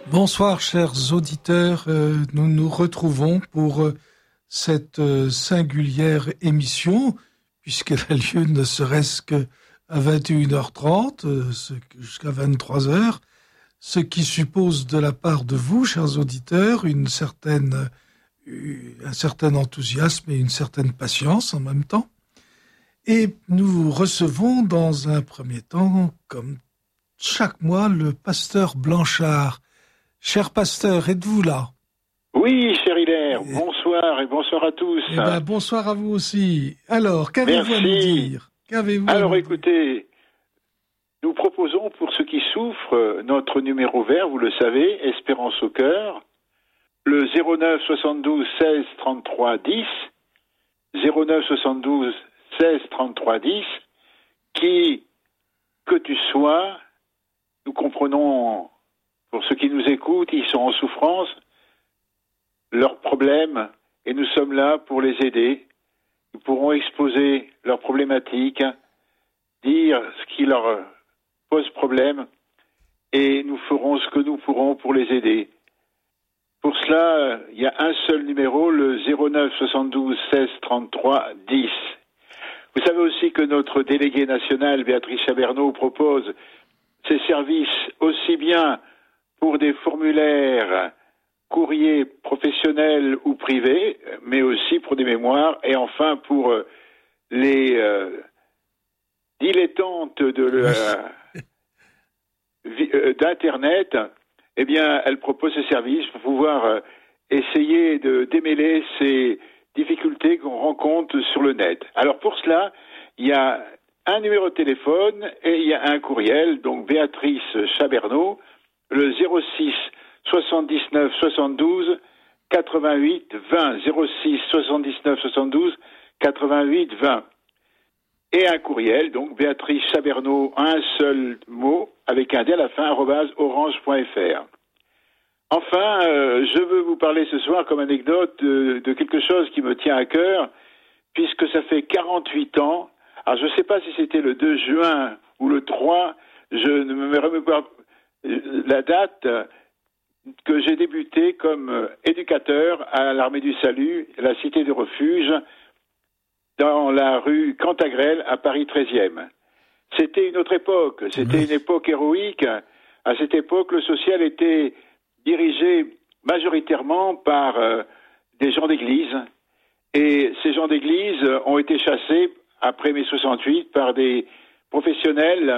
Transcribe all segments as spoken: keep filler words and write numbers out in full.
Bonsoir chers auditeurs, euh, nous nous retrouvons pour euh, cette euh, singulière émission, puisqu'elle a lieu ne serait-ce qu'à vingt et une heures trente, euh, jusqu'à vingt-trois heures, ce qui suppose de la part de vous, chers auditeurs, une certaine, euh, un certain enthousiasme et une certaine patience en même temps. Et nous recevons dans un premier temps, comme chaque mois, le pasteur Blanchard. Cher pasteur, êtes-vous là? Oui, cher Hilaire, et... bonsoir et bonsoir à tous. Eh ben, bonsoir à vous aussi. Alors, qu'avez-vous à nous dire? Qu'avez-vous Alors, à nous écoutez, dire nous proposons pour ceux qui souffrent notre numéro vert, vous le savez, Espérance au cœur, le zéro neuf soixante-douze seize trente-trois dix, zéro neuf soixante-douze seize trente-trois dix, qui, que tu sois, nous comprenons... Pour ceux qui nous écoutent, ils sont en souffrance, leurs problèmes, et nous sommes là pour les aider. Nous pourrons exposer leurs problématiques, dire ce qui leur pose problème, et nous ferons ce que nous pourrons pour les aider. Pour cela, il y a un seul numéro, le zéro neuf soixante-douze seize trente-trois dix. Vous savez aussi que notre déléguée nationale, Béatrice Chabernaud, propose ses services aussi bien pour des formulaires, courriers professionnels ou privés, mais aussi pour des mémoires, et enfin pour euh, les euh, dilettantes de la, euh, d'Internet, eh bien, elle propose ce service pour pouvoir euh, essayer de démêler ces difficultés qu'on rencontre sur le net. Alors pour cela, il y a un numéro de téléphone et il y a un courriel, donc Béatrice Chabernaud, le zéro six soixante-dix-neuf soixante-douze quatre-vingt-huit vingt, zéro six soixante-dix-neuf soixante-douze quatre-vingt-huit vingt. Et un courriel, donc Béatrice Chabernaud, un seul mot, avec un D à la fin, arobase orange point f r. Enfin, euh, je veux vous parler ce soir comme anecdote de, de quelque chose qui me tient à cœur, puisque ça fait quarante-huit ans, alors je ne sais pas si c'était le deux juin ou le trois, je ne me remets pas la date que j'ai débuté comme éducateur à l'Armée du Salut, la Cité de Refuge, dans la rue Cantagrel à Paris treizième. C'était une autre époque, c'était une époque héroïque. À cette époque, le social était dirigé majoritairement par euh, des gens d'église, et ces gens d'église ont été chassés après mai soixante-huit par des professionnels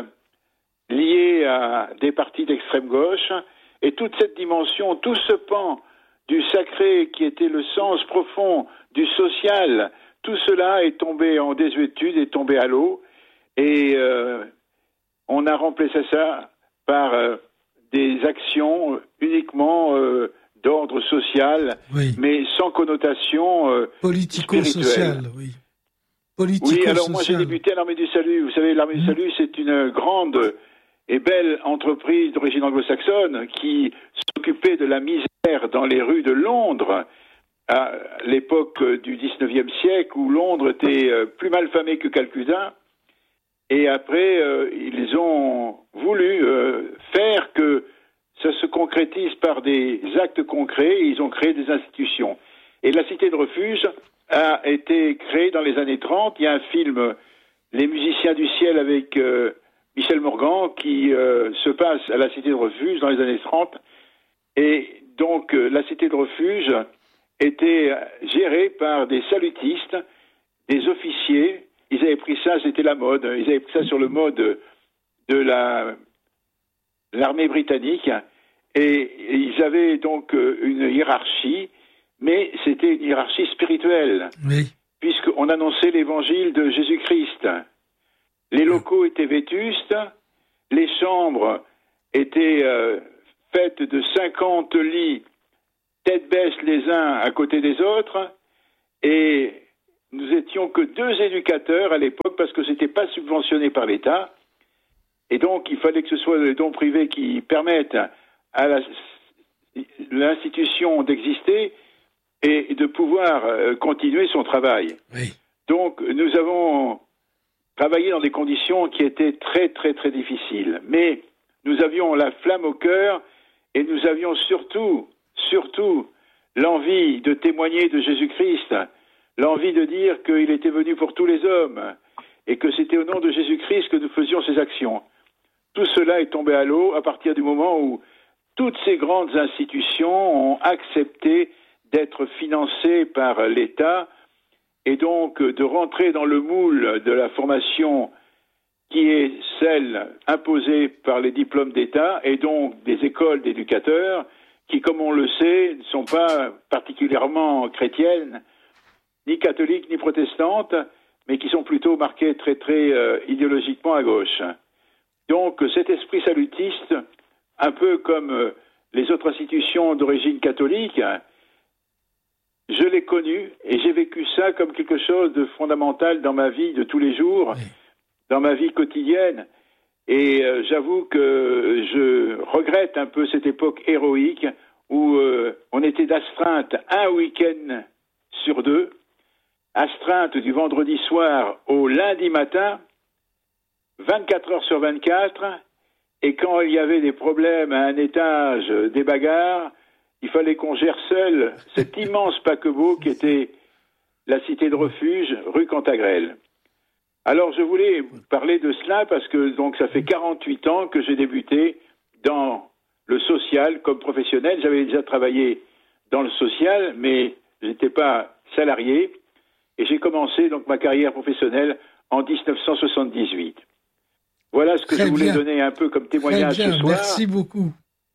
liés à des partis d'extrême gauche, et toute cette dimension, tout ce pan du sacré qui était le sens profond du social, tout cela est tombé en désuétude, est tombé à l'eau, et euh, on a remplacé ça par euh, des actions uniquement euh, d'ordre social, oui, mais sans connotation euh, politico-sociale, oui. Oui, alors moi j'ai débuté à l'Armée du Salut. Vous savez, l'Armée mmh. du Salut, c'est une grande et belle entreprise d'origine anglo-saxonne qui s'occupait de la misère dans les rues de Londres à l'époque du dix-neuvième siècle, où Londres était plus mal famé que Calcutta. Et après, euh, ils ont voulu euh, faire que ça se concrétise par des actes concrets, et ils ont créé des institutions. Et la Cité de Refuge a été créée dans les années trente. Il y a un film, Les Musiciens du Ciel, avec euh, Michel Morgan, qui euh, se passe à la Cité de Refuge dans les années trente. Et donc, euh, la Cité de Refuge était gérée par des salutistes, des officiers. Ils avaient pris ça, c'était la mode, ils avaient pris ça sur le mode de la, l'armée britannique, et ils avaient donc une hiérarchie, mais c'était une hiérarchie spirituelle, oui, puisqu'on annonçait l'évangile de Jésus-Christ. Les locaux étaient vétustes, les chambres étaient euh, faites de cinquante lits, tête baisse les uns à côté des autres, et nous étions que deux éducateurs à l'époque, parce que c'était pas subventionné par l'État, et donc il fallait que ce soit les dons privés qui permettent à la, l'institution d'exister et de pouvoir euh, continuer son travail. Oui. Donc nous avons travaillé dans des conditions qui étaient très très très difficiles, mais nous avions la flamme au cœur et nous avions surtout, surtout, l'envie de témoigner de Jésus-Christ, l'envie de dire qu'il était venu pour tous les hommes, et que c'était au nom de Jésus-Christ que nous faisions ces actions. Tout cela est tombé à l'eau à partir du moment où toutes ces grandes institutions ont accepté d'être financées par l'État et donc de rentrer dans le moule de la formation qui est celle imposée par les diplômes d'État et donc des écoles d'éducateurs qui, comme on le sait, ne sont pas particulièrement chrétiennes, ni catholiques, ni protestantes, mais qui sont plutôt marquées très, très euh, idéologiquement à gauche. Donc cet esprit salutiste, un peu comme euh, les autres institutions d'origine catholique, je l'ai connu et j'ai vécu ça comme quelque chose de fondamental dans ma vie de tous les jours, oui. Dans ma vie quotidienne. Et euh, j'avoue que je regrette un peu cette époque héroïque où euh, on était d'astreinte un week-end sur deux, astreinte du vendredi soir au lundi matin, vingt-quatre heures sur vingt-quatre, et quand il y avait des problèmes à un étage, des bagarres, il fallait qu'on gère seul cet immense paquebot qui était la cité de refuge, rue Cantagrel. Alors je voulais parler de cela parce que donc ça fait quarante-huit ans que j'ai débuté dans le social comme professionnel. J'avais déjà travaillé dans le social, mais je n'étais pas salarié. Et j'ai commencé donc ma carrière professionnelle en dix-neuf cent soixante-dix-huit. Voilà ce que Très je voulais bien. donner un peu comme témoignage Très bien. ce soir. Merci beaucoup.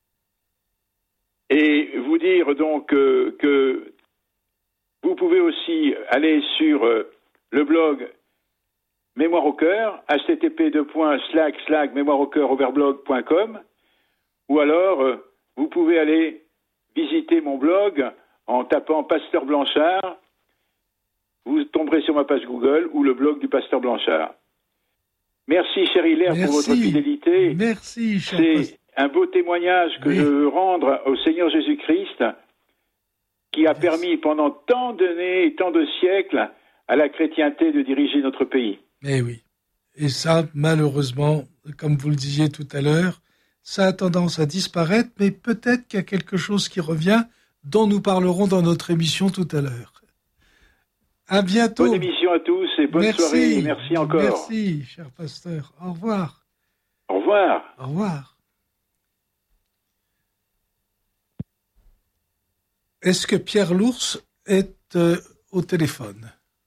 Et vous dire donc euh, que vous pouvez aussi aller sur euh, le blog Mémoire au cœur, h t t p deux points slash slash mémoire au cœur overblog point com, ou alors euh, vous pouvez aller visiter mon blog en tapant Pasteur Blanchard. Vous tomberez sur ma page Google ou le blog du Pasteur Blanchard. Merci, cher Hilaire, pour votre fidélité. Merci, cher C'est Pasteur. un beau témoignage que oui. je veux rendre au Seigneur Jésus-Christ, qui a Merci. permis pendant tant d'années et tant de siècles à la chrétienté de diriger notre pays. Eh oui. Et ça, malheureusement, comme vous le disiez tout à l'heure, ça a tendance à disparaître, mais peut-être qu'il y a quelque chose qui revient, dont nous parlerons dans notre émission tout à l'heure. À bientôt. Bonne émission à tous et bonne merci. soirée. Et merci encore. Merci, cher pasteur. Au revoir. Au revoir. Au revoir. Est-ce que Pierre Lours est euh, au téléphone ?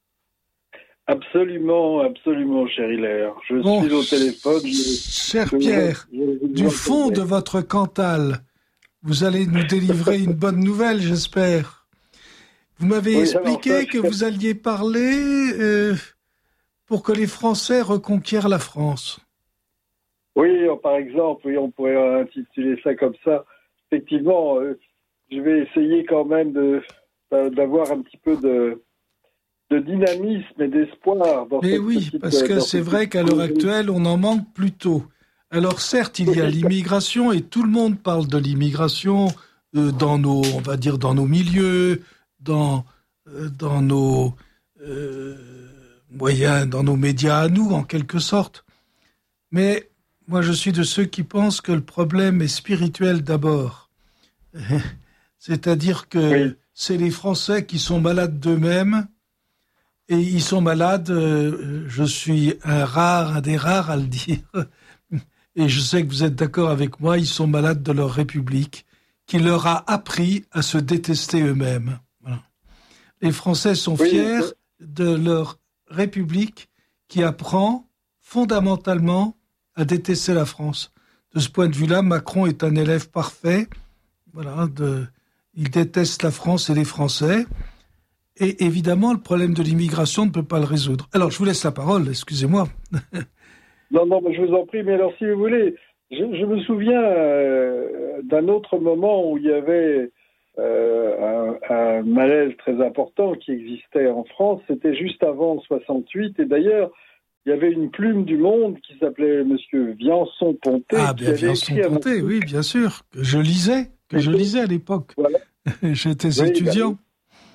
Absolument, absolument, cher Hilaire. Je bon, suis au téléphone. Je, cher je, Pierre, je, je, je du fond de votre Cantal, vous allez nous délivrer une bonne nouvelle, j'espère. Vous m'avez oui, expliqué alors, ça, que je... vous alliez parler euh, pour que les Français reconquièrent la France. Oui, par exemple, oui, on pourrait intituler ça comme ça. Effectivement, euh, je vais essayer quand même de, d'avoir un petit peu de... de dynamisme et d'espoir. Dans Mais cette oui, petite, parce que c'est vrai qu'à l'heure actuelle, on en manque plutôt. Alors certes, il y a l'immigration et tout le monde parle de l'immigration euh, dans nos, on va dire, dans nos milieux, dans euh, dans nos euh, moyens, dans nos médias à nous, en quelque sorte. Mais moi, je suis de ceux qui pensent que le problème est spirituel d'abord. C'est-à-dire que oui. c'est les Français qui sont malades d'eux-mêmes. Et ils sont malades, euh, je suis un rare, un des rares à le dire, et je sais que vous êtes d'accord avec moi, ils sont malades de leur République, qui leur a appris à se détester eux-mêmes. Voilà. Les Français sont oui, fiers oui. de leur République qui apprend fondamentalement à détester la France. De ce point de vue-là, Macron est un élève parfait. Voilà, de, il déteste la France et les Français. Et évidemment, le problème de l'immigration ne peut pas le résoudre. Alors, je vous laisse la parole, excusez-moi. non, non, mais je vous en prie, mais alors, si vous voulez, je, je me souviens euh, d'un autre moment où il y avait euh, un, un malaise très important qui existait en France. C'était juste avant soixante-huit, et d'ailleurs, il y avait une plume du Monde qui s'appelait Monsieur Viançon-Ponté. Ah, bien, Viançon-Ponté, oui, bien sûr, que je lisais, que et je lisais à l'époque. Voilà. J'étais oui, étudiant. Ben,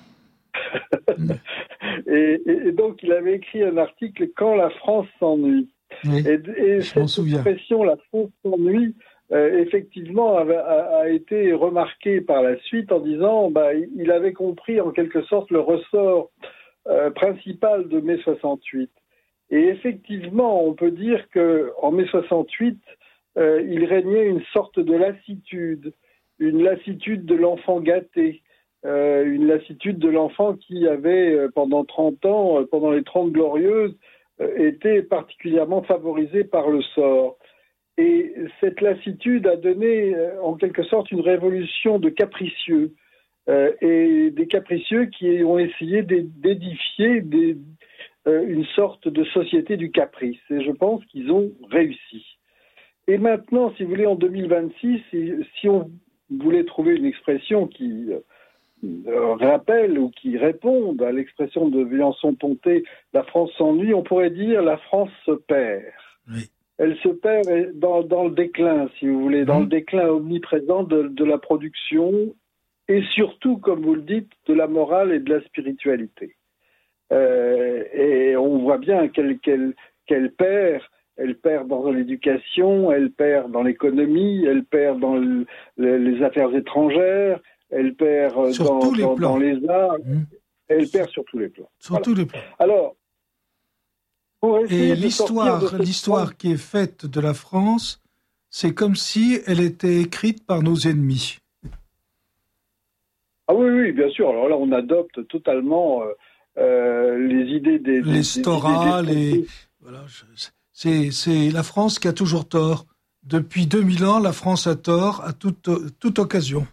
et, et, et donc, il avait écrit un article « Quand la France s'ennuie ». Oui, et, et je m'en cette souviens. expression « la France s'ennuie », euh, effectivement, a, a, a été remarqué par la suite en disant bah, il avait compris en quelque sorte le ressort euh, principal de mai soixante-huit. Et effectivement, on peut dire qu'en mai soixante-huit, euh, il régnait une sorte de lassitude, une lassitude de l'enfant gâté, euh, une lassitude de l'enfant qui avait, euh, pendant trente ans, euh, pendant les Trente Glorieuses, euh, été particulièrement favorisé par le sort. Et cette lassitude a donné, euh, en quelque sorte, une révolution de capricieux, euh, et des capricieux qui ont essayé d'édifier des, euh, une sorte de société du caprice. Et je pense qu'ils ont réussi. Et maintenant, si vous voulez, en deux mille vingt-six, si on voulait trouver une expression qui euh, rappelle ou qui réponde à l'expression de Besançon-Ponté, la France s'ennuie, on pourrait dire la France se perd. Oui. Elle se perd dans, dans le déclin, si vous voulez, dans mmh. le déclin omniprésent de, de la production et surtout, comme vous le dites, de la morale et de la spiritualité. Euh, et on voit bien qu'elle, qu'elle, qu'elle perd. Elle perd dans l'éducation, elle perd dans l'économie, elle perd dans le, le, les affaires étrangères, elle perd sur dans, tous les, dans, plans. dans les arts, mmh. elle perd sur tous les plans. Sur voilà. tous les plans. Alors, pour essayer et de l'histoire, de cette l'histoire France... qui est faite de la France, c'est comme si elle était écrite par nos ennemis. Ah oui, oui, bien sûr. Alors là, on adopte totalement euh, euh, les idées des... Les Stora, les... Voilà, je... C'est, c'est la France qui a toujours tort. Depuis deux mille ans, la France a tort à toute, toute occasion.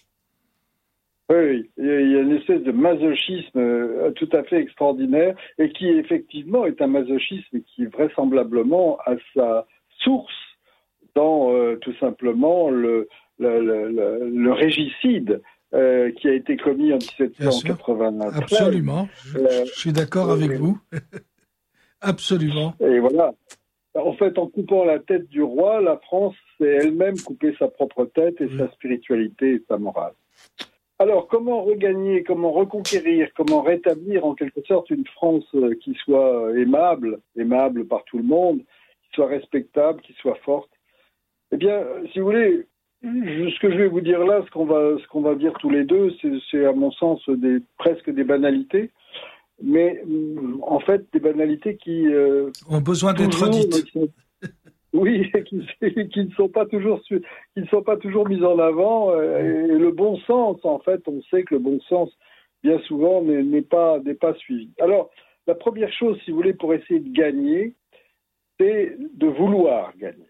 Oui, oui, il y a une espèce de masochisme tout à fait extraordinaire et qui effectivement est un masochisme qui vraisemblablement a sa source dans euh, tout simplement le, le, le, le, le régicide euh, qui a été commis en dix-sept cent quatre-vingt-treize. Absolument, je, euh, je suis d'accord euh, avec vous. Absolument. Et voilà. En fait, en coupant la tête du roi, la France s'est elle-même coupé sa propre tête et oui. sa spiritualité et sa morale. Alors, comment regagner, comment reconquérir, comment rétablir en quelque sorte une France qui soit aimable, aimable par tout le monde, qui soit respectable, qui soit forte? Eh bien, si vous voulez, ce que je vais vous dire là, ce qu'on va, ce qu'on va dire tous les deux, c'est, c'est à mon sens des, presque des banalités. Mais en fait, des banalités qui euh, ont besoin d'être dites. Sont, oui, qui, qui ne sont pas toujours qui ne sont pas toujours mises en avant. Euh, et le bon sens, en fait, on sait que le bon sens, bien souvent, n'est, n'est pas n'est pas suivi. Alors, la première chose, si vous voulez, pour essayer de gagner, c'est de vouloir gagner.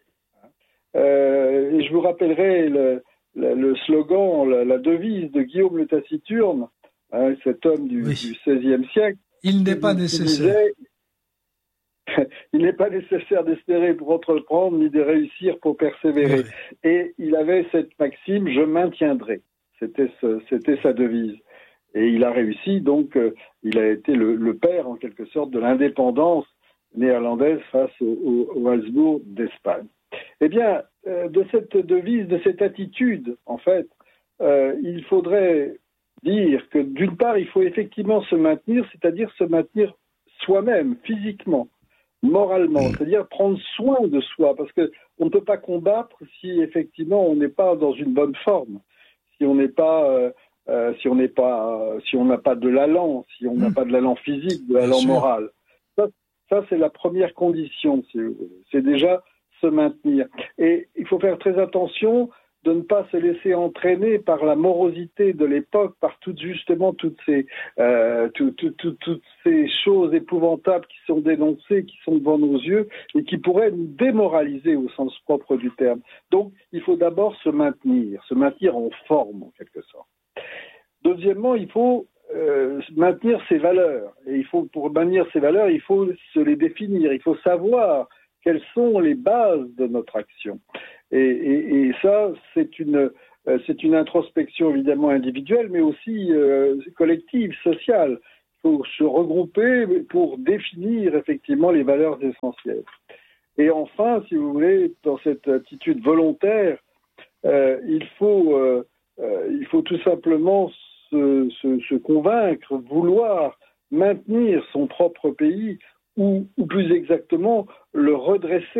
Euh, et je vous rappellerai le, le, le slogan, la, la devise de Guillaume le Taciturne. Hein, cet homme du, oui. du seizième siècle. Il n'est pas nécessaire. Disait, il n'est pas nécessaire d'espérer pour entreprendre, ni de réussir pour persévérer. Oui. Et il avait cette maxime, je maintiendrai. C'était, ce, c'était sa devise. Et il a réussi, donc euh, il a été le, le père, en quelque sorte, de l'indépendance néerlandaise face au, au, au Habsbourg d'Espagne. Eh bien, euh, de cette devise, de cette attitude, en fait, euh, il faudrait dire que d'une part, il faut effectivement se maintenir, c'est-à-dire se maintenir soi-même, physiquement, moralement, c'est-à-dire prendre soin de soi, parce qu'on ne peut pas combattre si effectivement on n'est pas dans une bonne forme, si on n'est pas, euh, euh, si on n'est pas, euh, si on n'a pas de l'allant, si on n'a pas de l'allant physique, de l'allant moral. Ça, ça c'est la première condition, c'est, c'est déjà se maintenir. Et il faut faire très attention de ne pas se laisser entraîner par la morosité de l'époque, par toutes justement toutes ces euh, tout, tout, tout, toutes ces choses épouvantables qui sont dénoncées, qui sont devant nos yeux et qui pourraient nous démoraliser au sens propre du terme. Donc, il faut d'abord se maintenir, se maintenir en forme en quelque sorte. Deuxièmement, il faut euh, maintenir ses valeurs. Et il faut, pour maintenir ses valeurs, il faut se les définir. Il faut savoir quelles sont les bases de notre action. Et, et, et ça, c'est une, euh, c'est une introspection évidemment individuelle, mais aussi euh, collective, sociale. Il faut se regrouper pour définir effectivement les valeurs essentielles. Et enfin, si vous voulez, dans cette attitude volontaire, euh, il faut, euh, euh, il faut tout simplement se, se, se convaincre, vouloir maintenir son propre pays, ou, ou plus exactement le redresser.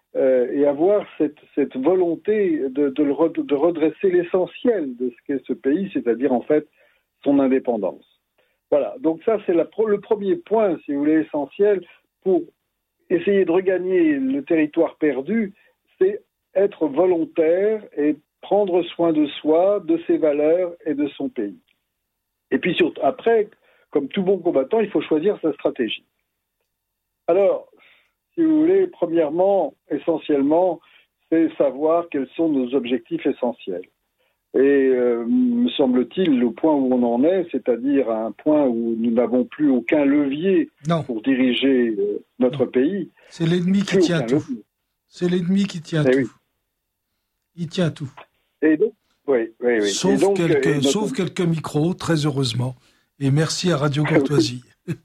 euh, et avoir cette, cette volonté de, de, le, de redresser l'essentiel de ce qu'est ce pays, c'est-à-dire en fait son indépendance. Voilà, donc ça c'est la, le premier point, si vous voulez, essentiel pour essayer de regagner le territoire perdu, c'est être volontaire et prendre soin de soi, de ses valeurs et de son pays. Et puis surtout, après, comme tout bon combattant, il faut choisir sa stratégie. Alors, si vous voulez, premièrement, essentiellement, c'est savoir quels sont nos objectifs essentiels. Et euh, me semble-t-il, le point où on en est, c'est-à-dire un point où nous n'avons plus aucun levier non. pour diriger euh, notre non. pays. C'est l'ennemi qui tient tout. Levier. C'est l'ennemi qui tient et tout. Oui. Il tient tout. Et donc, oui, oui, oui. Sauf, et donc, quelques, et notre... sauf quelques micros, très heureusement. Et merci à Radio Courtoisie.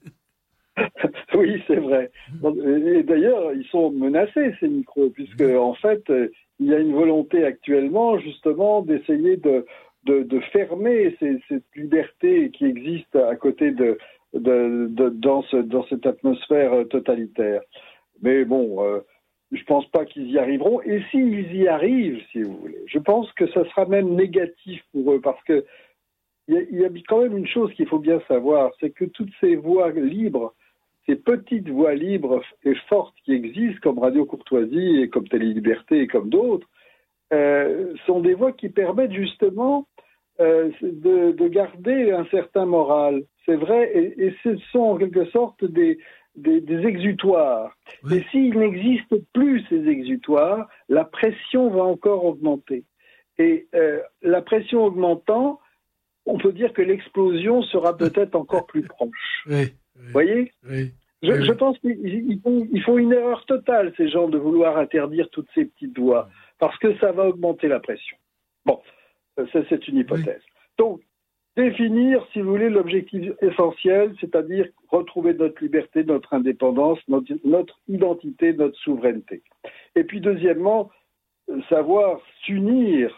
Oui, c'est vrai. Et d'ailleurs, ils sont menacés, ces micros, puisque en fait, il y a une volonté actuellement, justement, d'essayer de, de, de fermer ces, cette liberté qui existe à côté de, de, de dans, ce, dans cette atmosphère totalitaire. Mais bon, euh, je pense pas qu'ils y arriveront. Et s'ils y arrivent, si vous voulez, je pense que ça sera même négatif pour eux, parce que il y a, il y a quand même une chose qu'il faut bien savoir, c'est que toutes ces voies libres, ces petites voies libres et fortes qui existent, comme Radio Courtoisie et comme Télé Liberté et comme d'autres, euh, sont des voies qui permettent justement euh, de, de garder un certain moral. C'est vrai, et, et ce sont en quelque sorte des, des, des exutoires. Oui. Et s'il n'existe plus ces exutoires, la pression va encore augmenter. Et euh, la pression augmentant, on peut dire que l'explosion sera peut-être encore plus proche. Oui. Vous voyez oui, je, oui. je pense qu'ils font, ils font une erreur totale, ces gens, de vouloir interdire toutes ces petites voies, parce que ça va augmenter la pression. Bon, ça c'est une hypothèse. Oui. Donc, définir, si vous voulez, l'objectif essentiel, c'est-à-dire retrouver notre liberté, notre indépendance, notre, notre identité, notre souveraineté. Et puis, deuxièmement, savoir s'unir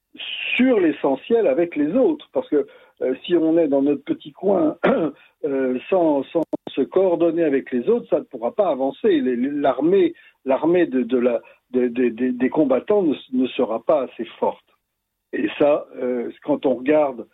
sur l'essentiel avec les autres, parce que euh, si on est dans notre petit coin euh, sans, sans se coordonner avec les autres, ça ne pourra pas avancer. Les, l'armée, l'armée de, de la, de, de, de, des combattants ne, ne sera pas assez forte. Et ça, euh, quand on regarde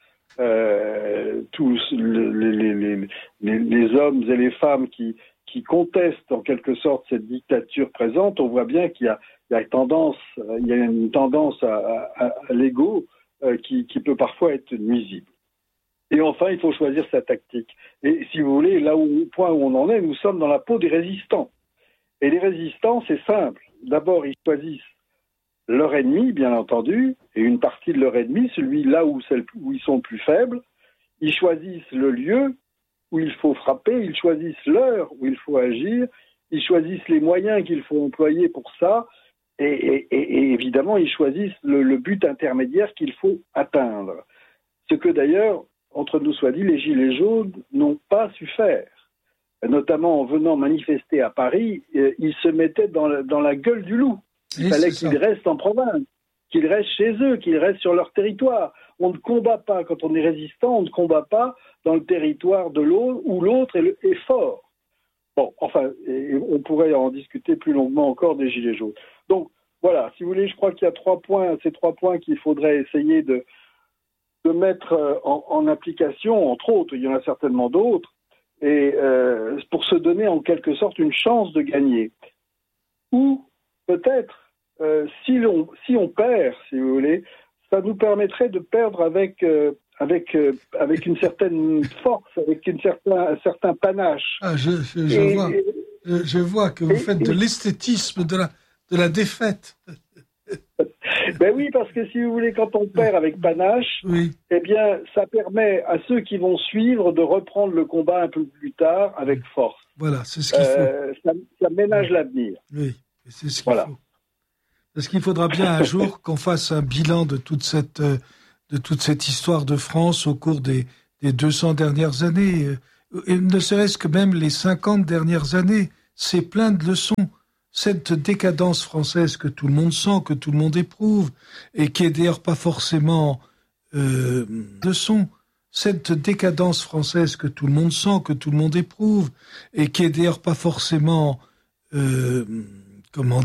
euh, tous les, les, les, les, les hommes et les femmes qui, qui contestent en quelque sorte cette dictature présente, on voit bien qu'il y a Il y a, tendance, il y a une tendance à, à, à l'ego euh, qui, qui peut parfois être nuisible. Et enfin, il faut choisir sa tactique. Et si vous voulez, là où, au point où on en est, nous sommes dans la peau des résistants. Et les résistants, c'est simple. D'abord, ils choisissent leur ennemi, bien entendu, et une partie de leur ennemi, celui là où, c'est le, où ils sont le plus faibles. Ils choisissent le lieu où il faut frapper, ils choisissent l'heure où il faut agir, ils choisissent les moyens qu'il faut employer pour ça. Et, et, et évidemment, ils choisissent le, le but intermédiaire qu'il faut atteindre. Ce que d'ailleurs, entre nous soit dit, les Gilets jaunes n'ont pas su faire. Notamment en venant manifester à Paris, ils se mettaient dans la, dans la gueule du loup. Il oui, fallait qu'ils ça. restent en province, qu'ils restent chez eux, qu'ils restent sur leur territoire. On ne combat pas, quand on est résistant, on ne combat pas dans le territoire de l'autre où l'autre est, est fort. Bon, enfin, on pourrait en discuter plus longuement encore des Gilets jaunes. Donc, voilà, si vous voulez, je crois qu'il y a trois points, ces trois points qu'il faudrait essayer de, de mettre en, en application, entre autres, il y en a certainement d'autres, et euh, pour se donner en quelque sorte une chance de gagner. Ou, peut-être, euh, si, l'on, si on perd, si vous voulez, ça nous permettrait de perdre avec... Euh, Avec, euh, avec une certaine force, avec une certain, un certain panache. Ah, je, je, je, et, vois, je, je vois que vous et, faites de et, l'esthétisme de la, de la défaite. Ben oui, parce que si vous voulez, quand on perd avec panache, oui. eh bien, ça permet à ceux qui vont suivre de reprendre le combat un peu plus tard avec force. Voilà, c'est ce qu'il euh, faut. Ça, ça ménage oui. l'avenir. Oui, c'est ce qu'il voilà. faut. Parce qu'il faudra bien un jour qu'on fasse un bilan de toute cette... Euh, de toute cette histoire de France au cours des, des deux cents dernières années, et ne serait-ce que même les cinquante dernières années, c'est plein de leçons. Cette décadence française que tout le monde sent, que tout le monde éprouve, et qui est d'ailleurs pas forcément euh, leçon. Cette décadence française que tout le monde sent, que tout le monde éprouve, et qui est d'ailleurs pas forcément euh, comment